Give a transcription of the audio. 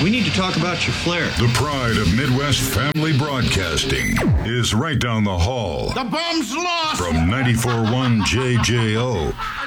We need to talk about your flare. The pride of Midwest Family Broadcasting is right down the hall. The bum's lost! From 94.1 JJO.